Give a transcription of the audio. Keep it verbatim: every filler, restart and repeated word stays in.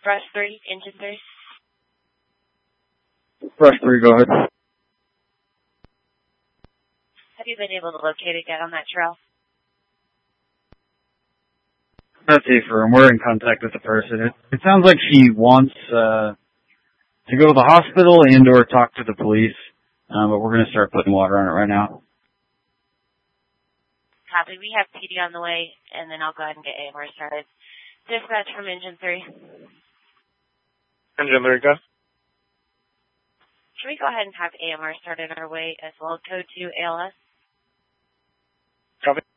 Brush three, engine three. Brush three, go ahead. Have you been able to locate it yet on that trail? That's a firm. We're in contact with the person. It, it sounds like she wants uh, to go to the hospital and or talk to the police, uh, but we're going to start putting water on it right now. Copy. We have P D on the way, and then I'll go ahead and get A M R started. Dispatch from engine three. Engine three, go. Should we go ahead and have A M R started our way as well? Code two A L S. Copy.